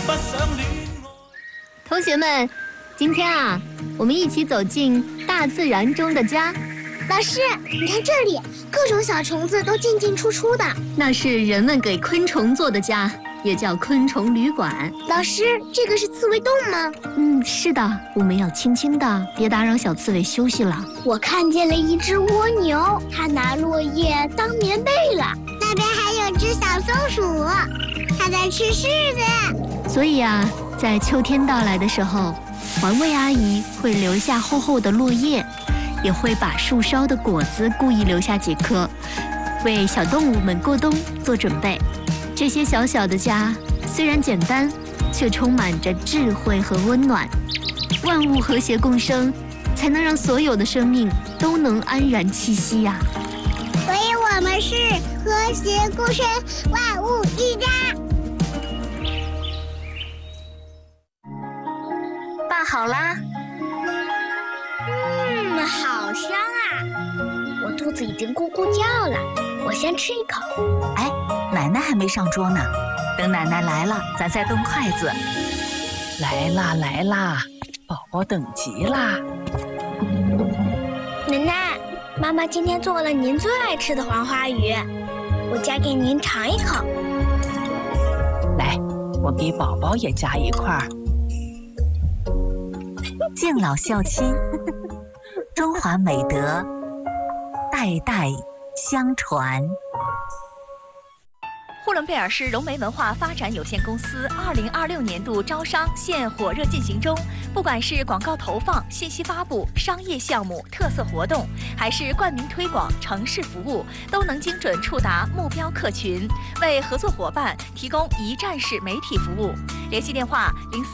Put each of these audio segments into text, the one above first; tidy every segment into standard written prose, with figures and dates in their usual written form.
同学们，今天啊，我们一起走进大自然中的家。 老师，你看这里，各种小虫子都进进出出的。 那是人们给昆虫做的家，也叫昆虫旅馆。 老师，这个是刺猬洞吗？ 是的，我们要轻轻的，别打扰小刺猬休息了。 我看见了一只蜗牛，它拿落叶当棉被了。那边还有只小松鼠，它在吃柿子。 所以啊，在秋天到来的时候，环卫阿姨会留下厚厚的落叶，也会把树梢的果子故意留下几颗，为小动物们过冬做准备。这些小小的家虽然简单，却充满着智慧和温暖。万物和谐共生，才能让所有的生命都能安然栖息呀。 所以我们是和谐共生，万物一家。 拌好啦。 好香啊！我肚子已经咕咕叫了，我先吃一口。 哎，奶奶还没上桌呢，等奶奶来了，咱再动筷子。 来啦来啦，宝宝等急啦！ 奶奶，妈妈今天做了您最爱吃的黄花鱼，我夹给您尝一口。 来，我给宝宝也夹一块儿。 敬老孝亲，中华美德代代相传。 呼伦贝尔市融媒文化发展有限公司2026年度招商现火热进行中，不管是广告投放、信息发布、商业项目、特色活动，还是冠名推广、城市服务，都能精准触达目标客群，为合作伙伴提供一站式媒体服务。联系电话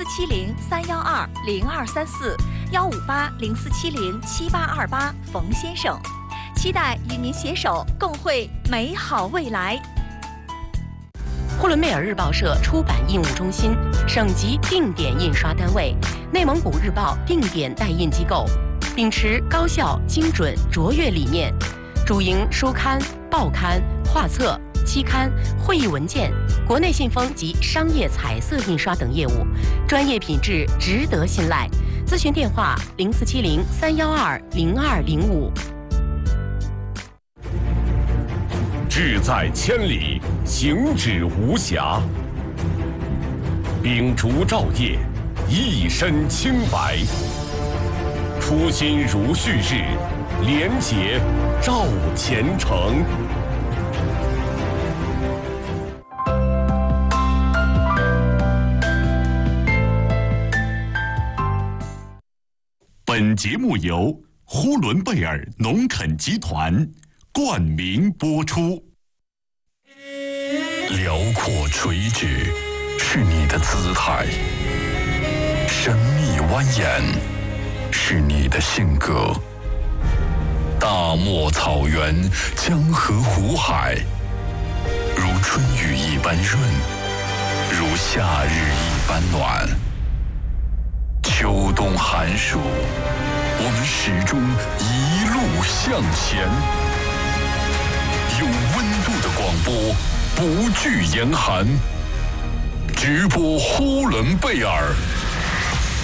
0470-312-0234，158-0470-7828，冯先生。期待与您携手共绘美好未来。 呼伦贝尔日报社出版印务中心，省级定点印刷单位，内蒙古日报定点代印机构，秉持高效、精准、卓越理念，主营书刊、报刊、画册、期刊、会议文件、国内信封及商业彩色印刷等业务，专业品质值得信赖。咨询电话0470-312-0205。 志在千里，行止无暇。秉烛照夜，一身清白。初心如旭日，廉洁照前程。本节目由呼伦贝尔农垦集团冠名播出。 辽阔垂直是你的姿态，神秘蜿蜒是你的性格。大漠草原，江河湖海，如春雨一般润，如夏日一般暖。秋冬寒暑，我们始终一路向前。有温度的广播，不惧严寒，直播呼伦贝尔。